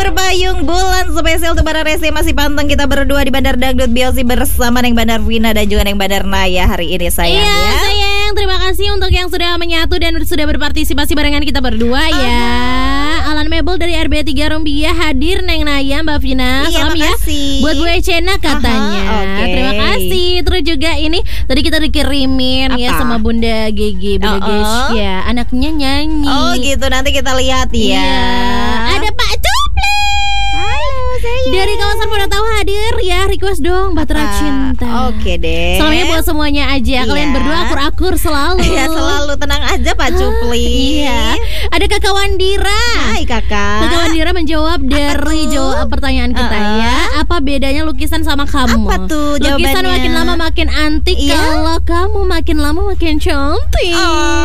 berpayung bulan spesial untuk para resi masih panteng kita berdua di Bandar Dangdut BOC bersama Neng Bandar Vina dan juga Neng Bandar Naya hari ini sayang. Iya ya. sayang, terima kasih untuk yang sudah menyatu dan sudah berpartisipasi barengan kita berdua ya. Alan Mebel dari RB3 Rumbia hadir Neng Naya, Mbak Vina. Iya, salam ya buat Bu Ecena katanya. Okay. Terima kasih. Terus juga ini tadi kita dikirimin ya sama Bunda Gigi, Bunda Gesya, anaknya nyanyi. Oh gitu, nanti kita lihat ya. Iya. Ada Pak Cupli. Halo sayang. Dari kawasan Moda Tahu hadir ya, request dong Batra Cinta. Oke deh. Salamnya buat semuanya aja. Kalian berdua akur-akur selalu. Iya selalu, tenang aja Pak Cupli. Iya. Ada Kakak Wandira. Hai Kakak. Kakak Wandira menjawab dari jawab pertanyaan kita ya. Apa bedanya lukisan sama kamu? Apa tuh lukisan jawabannya? makin lama makin antik. Kalau kamu makin lama makin cantik.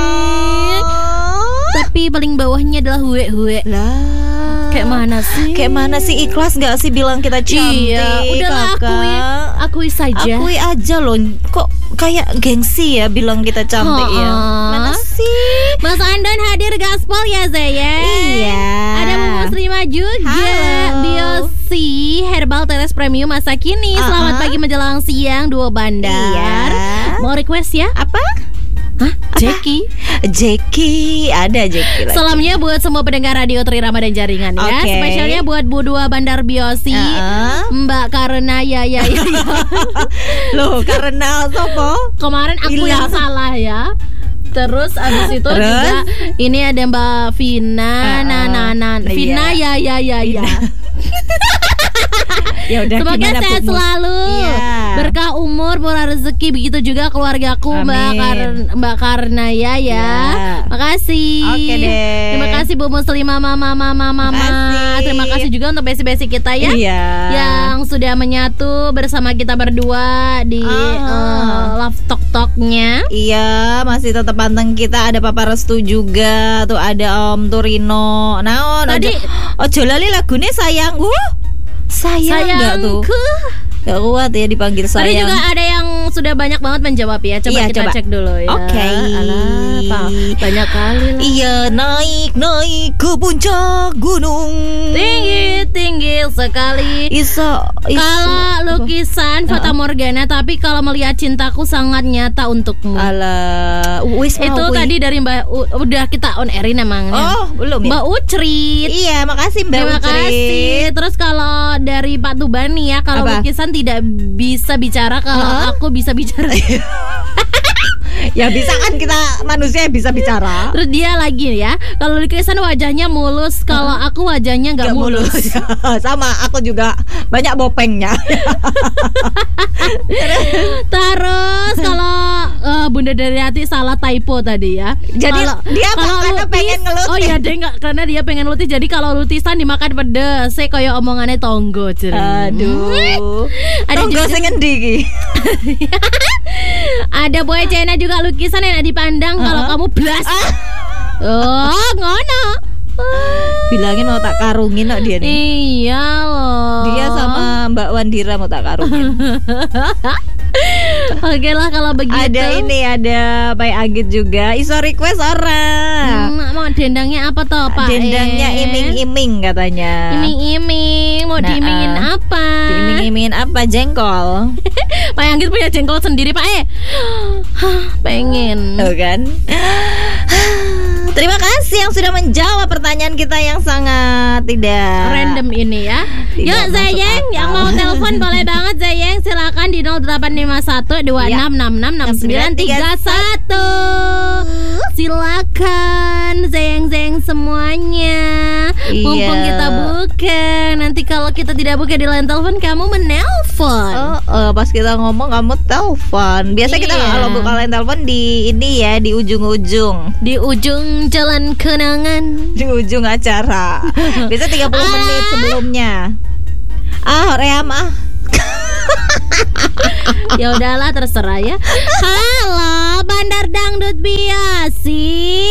Tapi paling bawahnya adalah huwe-huwe. Lah. Kayak mana sih? Kayak mana sih, ikhlas gak sih bilang kita cantik? Iya, udahlah akui saja. Akui aja loh. Kok kayak gengsi ya bilang kita cantik ya? Mana sih? Mas Andon hadir gaspol ya Zaya. Iya. Ada Bu Muslimah juga. Halo. BOC Herbal Tetes Premium masa kini. Selamat pagi menjelang siang Duo Bandar. Iya. Mau request ya? Apa? Hah? Jackie ada Jackie lagi. Salamnya buat semua pendengar radio Trirama dan jaringan ya. Okay. Spesialnya buat Bu Dua Bandar BOC, Mbak Karena ya. Loh, karena sopo? Kemarin aku yang salah ya. Terus abis itu juga ini ada Mbak Vina, Vina ya. Ya udah, semoga sehat selalu, berkah umur, murah rezeki, begitu juga keluargaku. Mbak Karna ya. Makasih. Oke deh. Terima kasih Bu Muslimah mama. Terima kasih juga untuk besi-besi kita ya, yang sudah menyatu bersama kita berdua di Love Talk-nya. Iya, masih tetap panteng kita. Ada Papa Restu juga. Tuh ada Om Turino. Nah, tadi ojo lali lagunya sayangku. Sayangku. Gak kuat ya dipanggil sayang. Tadi juga ada yang sudah banyak banget menjawab ya. Coba kita cek dulu ya. Oke. Banyak kali lah. Iya, naik ke puncak gunung. Tinggi sekali. Kalau lukisan Fata Morgana, tapi kalau melihat cintaku sangat nyata untukmu. Alah, itu tadi dari Mbak udah kita on airin emangnya. Oh, belum ya? Mbak Ucrit. Iya, makasih Mbak Ucrit. Terima kasih. Terus kalau dari Pak Tubani ya, kalau lukisan tidak bisa bicara, kalau aku bisa bicara. Ya bisa kan, kita manusia bisa bicara. Terus dia lagi ya, kalau lukisan wajahnya mulus, kalau aku wajahnya nggak mulus. Sama, aku juga banyak bopengnya. Terus kalau Bunda dari Hati salah typo tadi ya. Jadi dia karena pengen ngelutis. Oh iya deh, nggak, karena dia pengen lutis. Jadi kalau lutisan dimakan pedes, saya kayak omongannya tonggo. Aduh. Ada tonggo sing endi iki? Ada Bu Ecena juga lukisan yang dipandang kalau kamu blas. Oh, ngono. Bilangin mau tak karungin kok dia nih. Iya loh. Dia sama Mbak Wandira mau tak karungin. Oke lah kalau begitu. Ada Pak Agit juga. Iso request orang. Mau dendangnya apa toh Pak? Dendangnya iming-iming katanya. Iming-iming. Mau diimingin apa? Diiming-imingin apa? Jengkol. Pak Agit punya jengkol sendiri Pak. Pengen. Tuh kan. Terima kasih yang sudah menjawab pertanyaan kita yang sangat tidak random ini ya. Yuk Zayeng, yang mau telepon boleh banget Zayeng, silakan di 0851 2666 Silakan Zayeng semuanya. Mumpung kita buka. Nanti kalau kita tidak buka di line telepon, kamu menelpon. Pas kita ngomong kamu telepon. Biasa kita kalau buka line telepon di ini ya, di ujung-ujung. Di ujung jalan kenangan, di ujung acara. Biasa 30 menit sebelumnya. Ream Ya udahlah, terserah ya. Halo Bandar Dangdut Biasi.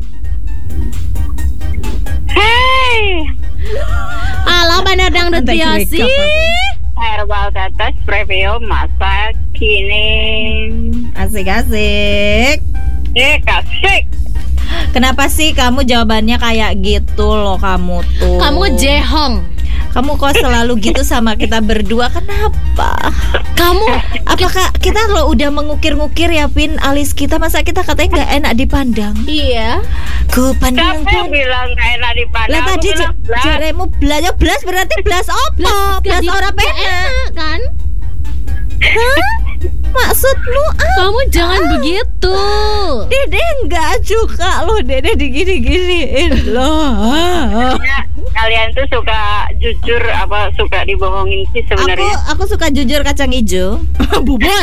Hey. Halo Bandar Dangdut Biasi. Herbal Tetes Premium masa kini. Asik-asik. Asik. Kenapa sih kamu jawabannya kayak gitu loh kamu tuh? Kamu jehong. Kamu kok selalu gitu sama kita berdua? Kenapa? Kamu Apakah kita lo udah mengukir-ngukir ya Pin alis kita, masa kita katanya nggak enak dipandang? iya. Ku pandang Siapa yang bilang gak enak dipandang? lah Aku tadi bilang blas. jaremu blas, ya blas berarti blas opo? Blas ora Gak penak. enak kan? Hah? Maksudmu Kamu jangan begitu. Dede enggak suka loh, Dede digini-giniin loh. Ya, kalian tuh suka jujur apa suka dibohongin sih sebenarnya? Aku suka jujur kacang ijo. Bubur.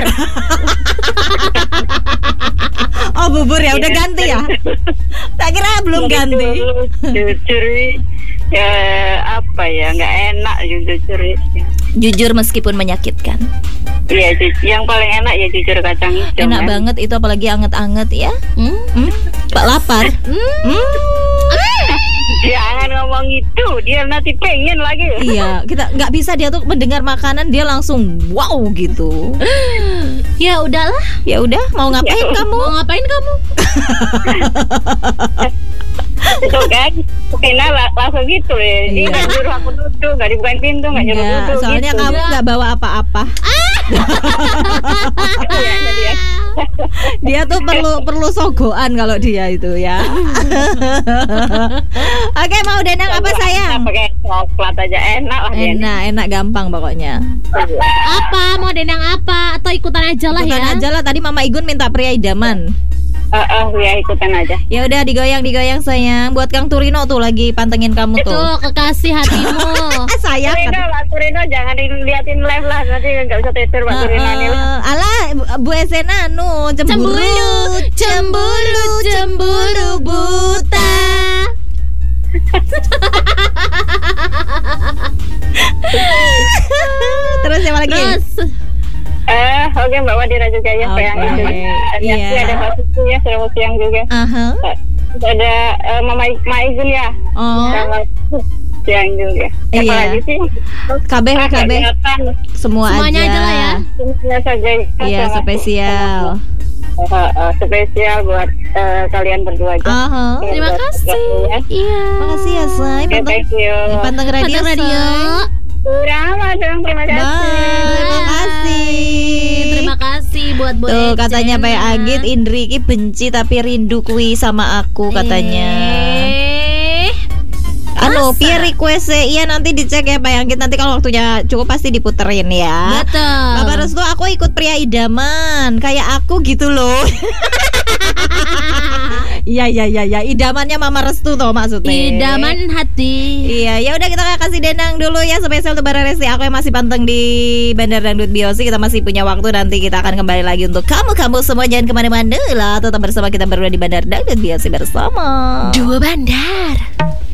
Oh bubur ya, udah ganti ya? Tak kira belum ganti. Jujur ya apa ya, nggak enak jujur ya. Jujur meskipun menyakitkan. Iya, yang paling enak ya jujur kacang hijau. Enak kan? banget itu, apalagi anget-anget ya. Pak lapar. Jangan ngomong itu, dia nanti pengen lagi. Iya, kita nggak bisa, dia tuh mendengar makanan dia langsung wow gitu. Ya udahlah. Ya udah, mau ngapain kamu? Mau ngapain kamu? Itu kan, Vina langsung gitu ya. Dia Iya. nggak nyuruh aku duduk, nggak dibukain pintu, nggak nyuruh Enggak, duduk. soalnya gitu. kamu nggak bawa apa-apa. Iya, jadi ya. Dia tuh perlu sogoan kalau dia itu ya. Oke, mau Denang apa Kita sayang? pakai coklat aja enak lah dia. Enak gampang pokoknya. Apa? Mau Denang apa? Atau ikutan aja lah Ikutan ya? aja lah, tadi Mama Igun minta pria idaman. Ya ikutan aja. Ya udah, digoyang sayang. Buat Kang Turino tuh lagi pantengin kamu Itu tuh. kekasih hatimu. Sayang. Pak Turino jangan diliatin live lah, nanti nggak bisa tidur Pak Turino ini lah. Alah, Bu Esena cemburu buta. Terus siapa lagi? Terus Oke Mbak Wadira juga ya, Oke, sayang juga. iya. Ya, ada Pak Susi ya, selamat siang juga. Aha. Ada Mama Igun ya, Oh, selamat siang juga. Iya. Apa lagi sih? KB Kelihatan, semuanya aja lah ya. semuanya saja. Iya, Selamat spesial. spesial buat kalian berdua aja. Aha. Terima kasih. Iya. Makasih ya, Say. Oke, thank you. Panteng radio, Panteng radio. Say. Selamat dong, terima kasih. Bye. Terima kasih. Terima kasih buat Bu Tuh katanya Ecen. Pak Agit, Indri ki benci tapi rindu kui sama aku katanya. Anu, masa? piye request iya nanti dicek ya Pak Agit, nanti kalau waktunya cukup pasti diputerin ya. Betul. Bapak Restu, aku ikut pria idaman kayak aku gitu loh. Iya, idamannya Mama Restu toh maksudnya. Idaman hati. Iya, ya udah kita kasih Denang dulu ya, spesial untuk Bara Resti. Aku yang masih panteng di Bandar Dangdut Biosi. Kita masih punya waktu, nanti kita akan kembali lagi untuk kamu semua, jangan kemana-mana lah. Tetap bersama kita berdua di Bandar Dangdut Biosi bersama Dua bandar.